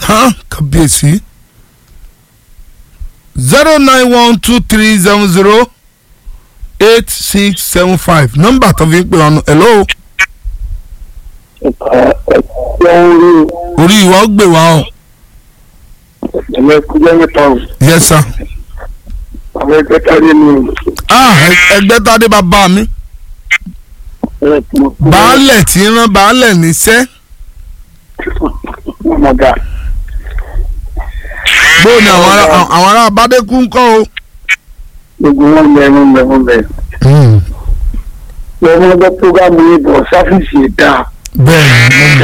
kábíyèsí 09123708675 nọ́mbà tó fi ń pè ọ́nù hello. orí ìwà ó gbé wa o. yes sir. àwọn Ẹgbẹ́tadé ni. Ẹgbẹ́tadé bàbá mi. baálẹ̀ tí ń rán baálẹ̀ níṣẹ́. bó ni àwọn ará Abádékú ń kọ́ o. gbogbo wọn bẹ. wọ́n gbọ́ programu yìí bọ̀ sáfìsì ẹ̀dá. bẹ́ẹ̀ni.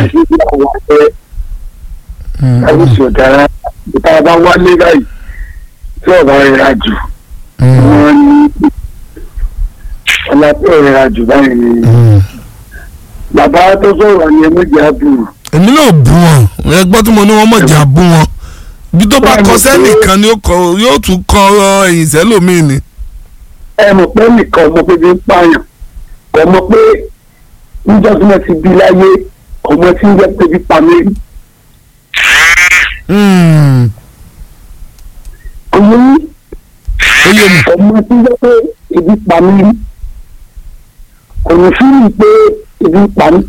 sáfìsì ọ̀dà ìta bá wálé báyìí tí ọ̀bá rẹ̀ jù. wọ́n ní ọ̀làpẹ̀ rẹ̀ jù báyìí ni. bàbá tó sọ̀rọ̀ ni ẹ̀mẹ́jì á bù. èmi náà bú wọn ẹgbọ́n tí mo ní wọ́n mọ̀jà bú wọn bí tó bá kọ sẹ́nìkan ni yóò tún kọ ẹ̀yìn sẹ́lòmíì ni. ẹ mọ̀ pé nìkan ọmọ pé bí ń pààyàn ọmọ pé níjọ́ tí wọ́n ti bí láyé ọmọ tí ń jẹ́ pé bí pa mí. oyè mi ọmọ tí ń jẹ́ pé ibi pa mí kò ní fíìmù pé ibi pa mí.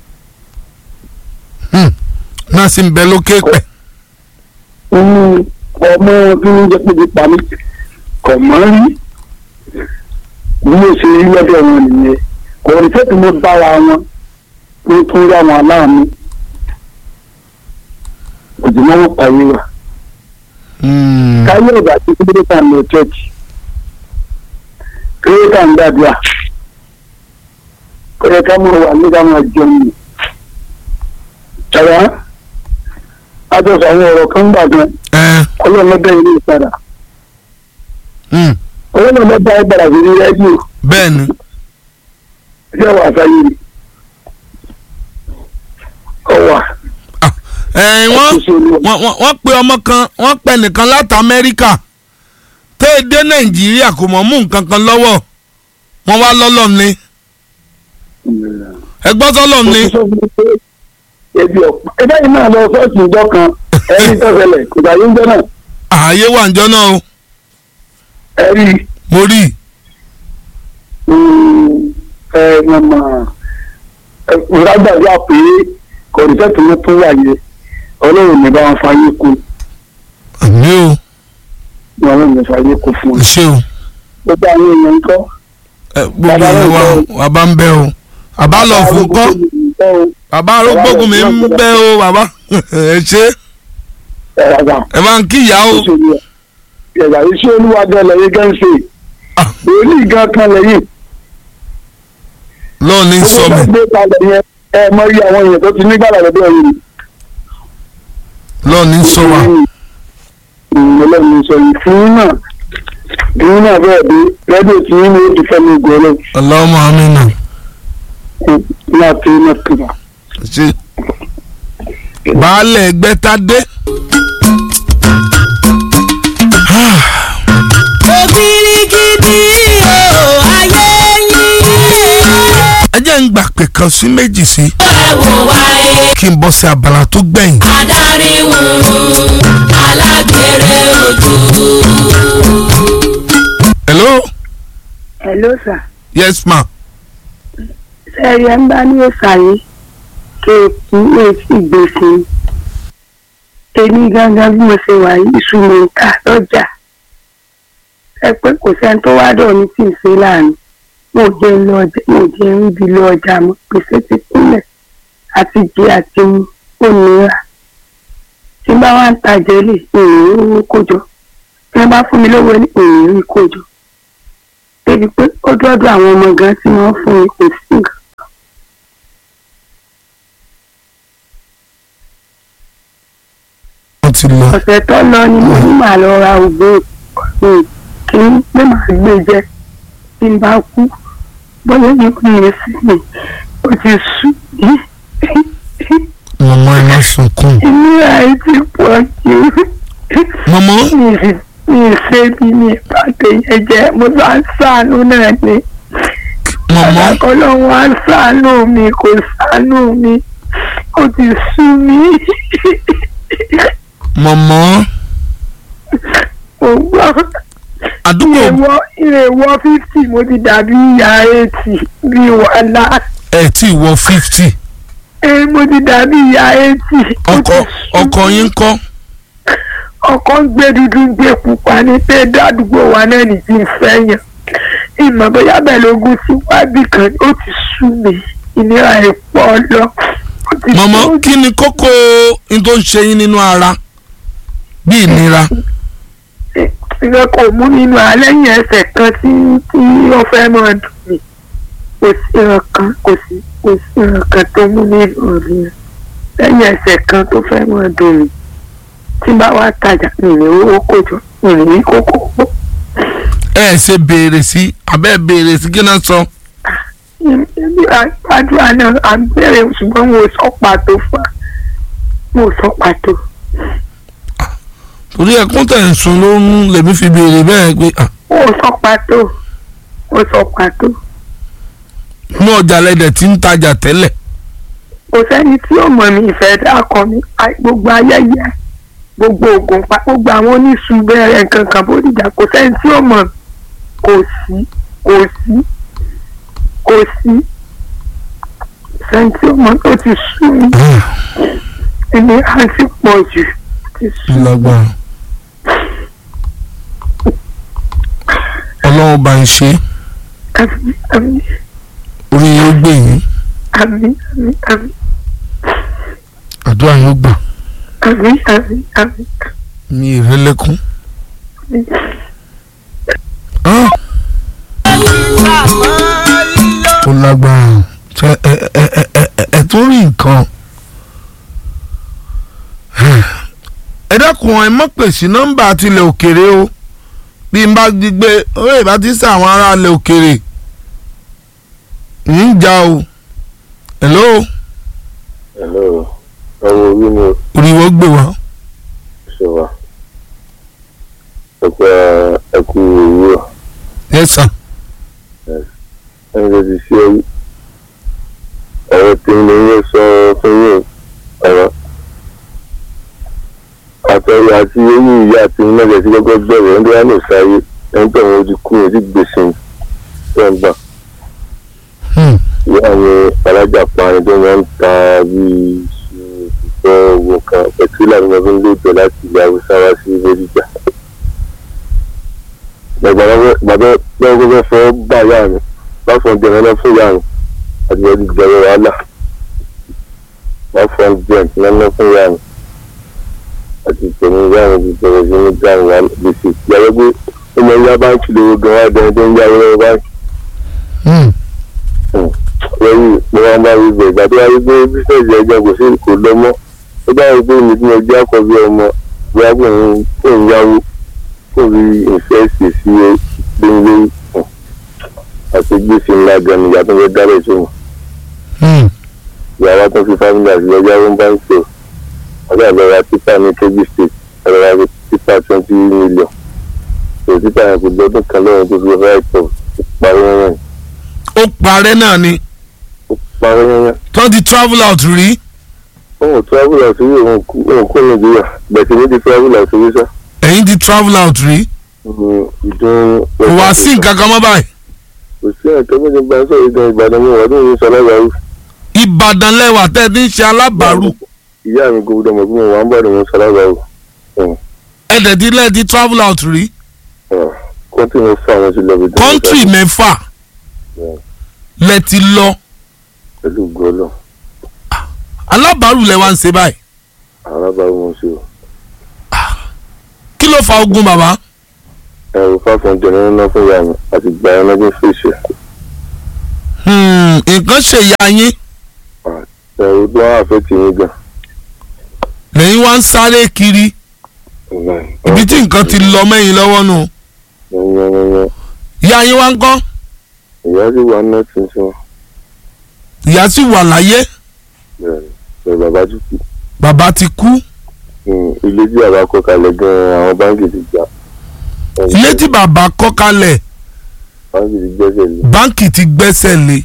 náà sì ń bẹ lókè pẹ̀. ọmọ tí ń jẹ́ pé ibi pa mí kò mọ́ rí bí mo ṣe rí lọ́dọ̀ wọn nìyẹn kò ní fẹ́ẹ́ mo bára wọn tó tún rí àwọn aláàánú òjìmọ́wọ́ pààyè wà. káyọ̀ ìgbà tí kírẹ́tà ń lọ church kírẹ́tà ń gbàdúrà kírẹ́tà mọ̀ wà nígbà máa jẹun ni. ṣàrà àjọsọ àwọn ọ̀rọ̀ kan gbàgbọ́n ọlọ́mọdé ilé ìpadà ọlọ́mọdé ìpadà sí ní rẹ́díò. bẹ́ẹ̀ni. ṣé wàá sáyé ni ọwà. wọ́n pe ọmọ kan wọ́n pe nìkan láti Amẹ́ríkà tó e dé Nàìjíríà kò mọ̀ mú nǹkan kan lọ́wọ́ wọ́n wá lọ́lọ́ ni ẹgbọ́n sọ́lọ́ ni. ebi ọ̀pá ẹgbẹ́ yìí náà lọ sọ́ọ̀tì ìjọ kan ẹ̀rí tọ́sẹ̀lẹ̀ kò dáyé ń jẹ́ náà. ààyè wà ń jọ náà o. ẹ̀rí. mo rí. mọ̀mọ́ ìrágbàdúrà pé kọ̀ọ̀dùsẹ́tì ló tún wáyé ọlọ́run ní bá wọn fàyè kú. àmì o. ọlọ́run ní fàyè kú fún wọn. ṣé o. gbogbo àwọn èèyàn ń kọ́. gbogbo ìwà bàbá ń bẹ o bàbá lọ fún kọ́ bàbá arógbógun mi ń bẹ o bàbá ẹ ṣe ẹ máa ń kí ìyá o. ẹ̀yà iṣẹ́ olúwadẹ lẹ́yìn gẹ́ǹsì èyí gan kan lẹ́yìn. lọ́ọ̀ni sọ mi. ẹ mọ iye àwọn èèyàn tó ti nígbàlá lọ́dọ̀ yìí. lọ́ọ̀ni sọ wa. ọlọ́run sọ yìí fún náà bẹ́ẹ̀ bí rẹ́díò tí yín ní ó ti fẹ́ mi gbọ́ lọ. Allahumma amina. láti iná kìlá. ṣe baálẹ̀ Ẹgbẹ́tadé. òbírígidì o ayé yín. ẹ jẹ́ ń gbà pé kan sí méjì sí. ẹ wò wáyé. kí n bọ́ sí abala tó gbẹ̀yìn. adarí wùrù alágbèrè ojú. hello. hello sir. yes ma. sẹ́ẹ̀rì ẹ̀ ń bá ní òsàyè kéèkì èsì gbèsè èmi gangan bí mo ṣe wà yìí iṣu mi ń ta lọ́jà ẹ pé kò sẹ́ni tó wá dọ̀ ní tí ì ṣe láàrin mo jẹ́ ń ríbi lọ ọjà mọ́ pèsè ti kúnlẹ̀ àti jẹ àti mu ó nira tí bá wá ń tajà lè èèyàn owó kójọ tí wọ́n bá fún mi lówó ní èèyàn rí kójọ débi pé ó dọ́dọ̀ àwọn ọmọ gan tí wọ́n fún mi kò sí nǹkan. ọ̀sẹ̀ tó lọ ni mo ní màá lọ ra ògbó kí n pé màá gbé jẹ tí n bá kú bóyá ní kò ní sí mi ó ti sú mi. mọ̀mọ́ ẹ má sunkún. ìnira yìí ti pọ̀ jù. mọ̀mọ́. mi ì ṣe bí mi bá tẹ̀yẹ jẹ́ mo bá ń ṣàánú náà ni. mọ̀mọ́. àkọlọ́wọ́ á ṣàánú mi kò ṣàánú mi ó ti sú mi. mọ̀mọ́ mo gbọ́ àdúgbò ìrèwọ́ 50 mo ti dàbí ìyá 80 bí wàhálà. ẹ̀ tí wọ 50. Mo ti dàbí ìyá 80. ọkọ yín kọ́. ọkọ ń gbé dúdú ń gbé pupa ní pé dádúgbò wa náà ní ti fẹ́ yàn. ìmọ̀ bóyá bẹ́ẹ̀ lógún sí wábì kan ó ti sú mi ìnira ẹ̀ pọ̀ lọ. mọ̀mọ́ kí ni kókó n tó ń ṣe yín nínú ara bí ìnira. ìrẹ́ kò mú nínú alẹ́yìn ẹsẹ̀ kan tí ó fẹ́ máa dùn mí kò sí ìran kan tó mú nínú ọ̀rẹ́ lẹ́yìn ẹsẹ̀ kan tó fẹ́ máa dùn mí tí bá wá tajà ìrìn owó kòjọ ìrìn kókó pọ̀. ẹ ṣe béèrè sí abẹ́ béèrè sí kí náà sọ. àdúrà náà à ń bẹ̀rẹ̀ ṣùgbọ́n mo sọ pàtó mo sọ pàtó. torí ẹkún tẹ̀ ń sun ló ń lèmi fi béèrè bẹ́ẹ̀ pé. mo sọ pàtó. ní ọjà lẹ́dẹ̀ tí ń tajà tẹ́lẹ̀. kò sẹ́ni tí ó mọ̀ mí ìfẹ́ dákọ̀ mi gbogbo ayẹyẹ gbogbo oògùn gbogbo àwọn oníṣu bẹ̀rẹ̀ nǹkan kan bó dìjà kò sẹ́ni tí ó mọ̀ kò sí sẹ́ni tí ó mọ̀ tó ti sú mi ẹni á ti pọ̀ jù ti sú mi. lágbára ọlọ́run bá ń ṣe àmín orí yóò gbé yín àmín àdúrà yóò gbà àmín. mi ìrẹ́lẹ́kún. ó lágbára ẹ tún rí nǹkan. ẹ dákun ẹ mọ̀ pè sí nọ́mbà tilẹ̀ òkèrè o bí n bá gbígbé orí ìbá ti sá àwọn ará ilẹ̀ òkèrè ń jà o. hello. ọwọ́ orí mi oríwọ́ gbé wa. ṣe wá ọ̀pọ̀ ẹkú òwúrọ̀. yes sir. ẹni tó ti ṣe ọ̀rọ̀ tí mo ń sọ fún yín ọ̀rọ̀ àtọ̀rọ̀ àti eyín ìyá àti mẹ́jẹ̀ tí gbọ́gbọ́ bẹ̀rẹ̀ ẹni tó wà ní ìsáyé ẹni tó àwọn ojú kúrò sí gbèsè tó ń gbà. ìyá mi alájà parí tó máa ń ta bíi owó kan pẹ̀tùlà ní ọdún lóòjọ́ láti ilẹ̀ haúsá wá sí ìgbèríjà. bàbá lọ́wọ́ fẹ́ bá yá mi bá fọ́n jẹ́ lọ́nà fún yá mi àti ọdún ìjọba wàhálà bá fọ́n jẹ́ lọ́nà fún yá mi àti ìpinnu yá mi ti bẹ̀rẹ̀ sí ní gbà wà gbèsè. ìyàwó pé ó mọ yá báńkì lówó gan wá dẹni tó ń yá lọ́wọ́ báńkì. lẹ́yìn mo máa ń bá rí bẹ̀ ìgbà tó wá rí pé bísíǹsì ẹgbẹ́ kò sí kò lọ mọ́ ó dáhùn pé mi tí mo jẹ́ àkọ́bí ọmọ bóyá kò ń yáwó kò rí ìfẹ́sì sí gbẹ̀ngbẹ̀ àti gbèsè ńlá gan ni ìyá tó fẹ́ dárẹ̀ tó mọ̀. ìyàwó tó fi fámìlì àti ọjà ló ń bá ń sọ ọjà lọ́ra títà ní Kebbi State ọ̀rọ̀ títà 20 million èyí títà yẹn kò gbọ́dún kan lọ́run tó fi right of parí yẹn. ó parẹ́ náà ni. ó parí yẹn. tó ti travel out rí. òun travel out rí òun kó Nàìjíríà bẹ̀sẹ̀ ní ti travel out rí sá. ẹ̀yin ti travel out rí. ìdún. kò wá sí nǹkan kan mọ́ báyìí. kò sí ẹ̀ka méjì bá ń sọ̀rọ̀ ìdán Ìbàdàn mi wà lóyún sọ alábàárù. Ìbàdàn lẹ́wà tẹ́ ẹ ti ń ṣe alábàárù. ìyá mi kò gbọdọ̀ mọ̀ fún mi wà ń bàdàn mi sọ alábàárù. ẹ̀dẹ̀ tí lẹ́ẹ̀ ti travel out rí. kọ́ńtì mẹ́fà wọn ti lọ bí. kọ́ńtì mẹ́fà lẹ ti lọ. pẹ̀lú gbọ́lọ̀. alábàárù lẹ wá ń ṣe báyìí. alábàárù wọn ṣe o. kí ló fa ogun bàbá. ẹ̀rù fáfọ̀n jẹ̀ nínú náà fún ìyá mi àti gbà ẹ̀ lọ́dún fèsì. nǹkan ṣe ìyá yín. ẹ̀rù tó wà fẹ́ tì yín gan. lẹ́yìn wá ń sáré kiri. ibi tí nǹkan ti lọ mẹ́yìn lọ́wọ́ nù. ìyá yín wá ń kọ́. ìyá sì wà náà tuntun. ìyá sì wà láyé. bẹ́ẹ̀ bàbá ti kú. bàbá ti kú. ilé tí bàbá kọ́ kalẹ̀ gan-an àwọn báńkì ti gbà. ilé tí bàbá kọ́ kalẹ̀. báńkì ti gbẹ́sẹ̀ lé. báńkì ti gbẹ́sẹ̀ lé.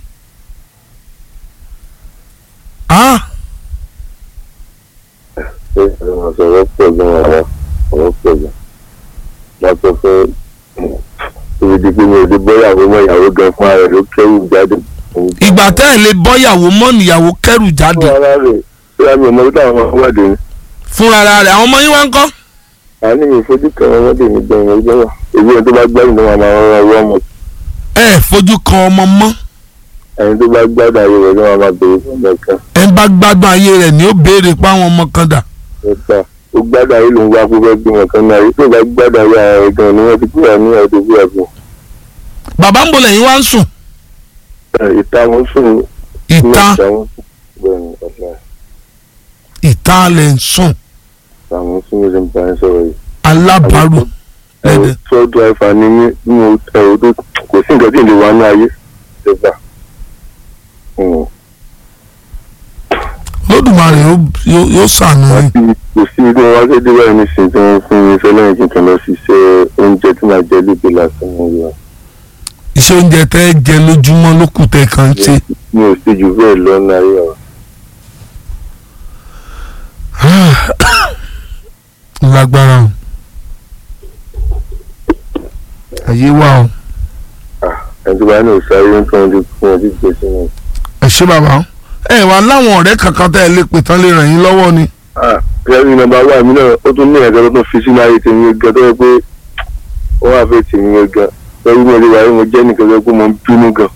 ṣe ọ̀rọ̀ pọ̀ gan àwọn ọ̀rọ̀ pọ̀ gan. wọ́n sọ fún ibi tí pé mi ò lè bọ́yàwó mọ́ ìyàwó gan fún ara rẹ̀ ló kẹ́rù jáde. ìgbà tẹ́ ẹ̀ lè bọ́yàwó mọ́ níyàwó kẹ́rù jáde. fún ara rẹ̀ fúnra mi ò mọ bí táwọn ọmọ wà dé ni. fúnra rẹ̀ àwọn ọmọ yín wá ń kọ́. àní mi fojú kan ọmọdé mi gbẹ̀yìn ẹgbẹ́ wà èyí ẹni tó bá gbádùn ló máa rọra ọwọ́ ọmọ. ẹ fojú kan ọmọ mọ́. ẹni tó bá gbádùn ayé rẹ̀ ló máa béèrè fún ọmọ kan. ẹ bá gbádùn ayé rẹ̀ ni ó béèrè pé àwọn ọmọ kan dà. nípa ó gbádùn ayé ló ń wá fún fẹ́ bí wọn kan náà èyí tó bá gbádùn ayé ara rẹ̀ gan ni wọ́n ti kúrò ní ọdún fúra fún. bàbá ń bọ̀ lẹ́yìn wá ń sùn. ìta wọn sùn. ìta bẹ́ẹ̀ni ọ̀la. ìta lè ń sùn. àwọn sùn ló ń bá yín sọ̀rọ̀ yìí. alábàárù lẹ́dẹ̀. sọ́dọ̀ ẹ̀fà ni mí nínú ẹ̀rọ tó kò sí nǹkan tí ì lè wá ní ayé ṣẹ̀fà. lódùmarè yóò ṣàánú yín. kò sí ibi wọn wá sí ìdíwọ́ ẹni sìn tí wọ́n fún mi fẹ́ lẹ́yìn tuntun lọ sí iṣẹ́ oúnjẹ tí màá jẹ lébi lásán ní ìlú. iṣẹ́ oúnjẹ tẹ́ ẹ jẹ lójúmọ́ ló kù tẹ́ kàn ń ṣe. mi ò sí jù bẹ́ẹ̀ lọ ní ayé wa. lágbára o ayé wa o. ẹni tó bá ní òṣèré ń tán ojú fún ọdún gbé sínú. ẹ ṣé bàbá ẹ wà láwọn ọ̀rẹ́ kankan tẹ́ ẹ lè pè tán lè ràn yín lọ́wọ́ ni. kẹ́rin nọ́mbà wà mí náà ó tún ní ẹ̀gẹ́ tó tún fi sínú ayé tèmi gan tó yẹ pé wọ́n wà fẹ́ tèmi gan lórí mi ò lè wáyé mo jẹ́ nìkan tó yẹ pé mo ń bínú gan.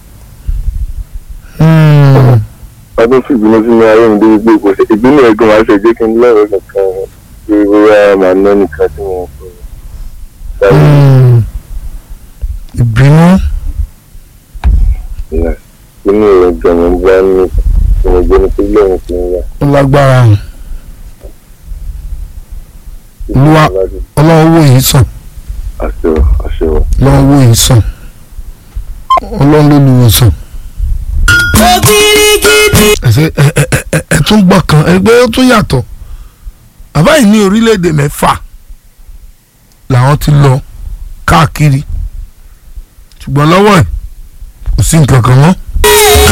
wọ́n tún fi ìbínú sínú ayé mi débi pé kò sí ìbínú ẹ̀gbọ́n wa ṣe jẹ́ kí n lọ́rọ̀ nìkan pé bóyá màá ná nìkan tí mo fún ìbínú. inú rẹ̀ gan mo bá ní mo gbé ní pé lẹ́yìn tí ń yá. ó lágbára o. olúwa ọlọ́wọ́ wò yìí sàn. àṣẹ ọlọ́wọ́ wò yìí sàn. ọlọ́run ló lu wòsàn. ògiri gidi. ẹ tún gbọ́ kan ẹgbẹ́ ó tún yàtọ̀. bàbá yìí ní orílẹ̀-èdè mẹ́fà làwọn ti lọ káàkiri ṣùgbọ́n lọ́wọ́ ẹ̀ kò sí nǹkan kan mọ́.